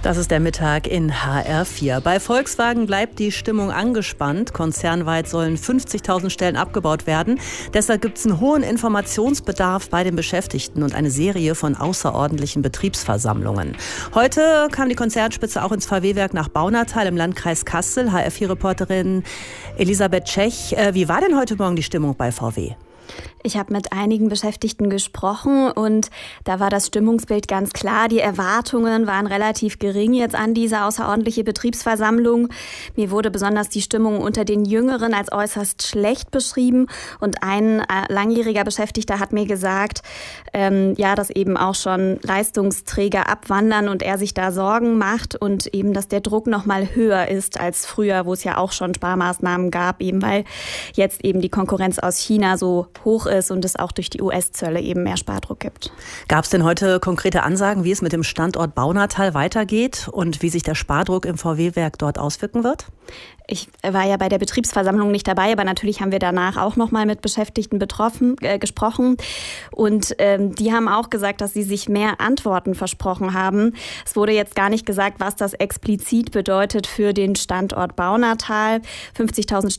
Das ist der Mittag in HR4. Bei Volkswagen bleibt die Stimmung angespannt. Konzernweit sollen 50.000 Stellen abgebaut werden. Deshalb gibt es einen hohen Informationsbedarf bei den Beschäftigten und eine Serie von außerordentlichen Betriebsversammlungen. Heute kam die Konzernspitze auch ins VW-Werk nach Baunatal im Landkreis Kassel. HR4-Reporterin Elisabeth Tschech. Wie war denn heute Morgen die Stimmung bei VW? Ich habe mit einigen Beschäftigten gesprochen und da war das Stimmungsbild ganz klar. Die Erwartungen waren relativ gering jetzt an diese außerordentliche Betriebsversammlung. Mir wurde besonders die Stimmung unter den Jüngeren als äußerst schlecht beschrieben. Und ein langjähriger Beschäftigter hat mir gesagt, dass eben auch schon Leistungsträger abwandern und er sich da Sorgen macht und eben, dass der Druck noch mal höher ist als früher, wo es ja auch schon Sparmaßnahmen gab, eben weil jetzt eben die Konkurrenz aus China so hoch ist und es auch durch die US-Zölle eben mehr Spardruck gibt. Gab es denn heute konkrete Ansagen, wie es mit dem Standort Baunatal weitergeht und wie sich der Spardruck im VW-Werk dort auswirken wird? Ich war ja bei der Betriebsversammlung nicht dabei, aber natürlich haben wir danach auch noch mal mit Beschäftigten gesprochen. Und die haben auch gesagt, dass sie sich mehr Antworten versprochen haben. Es wurde jetzt gar nicht gesagt, was das explizit bedeutet für den Standort Baunatal. 50.000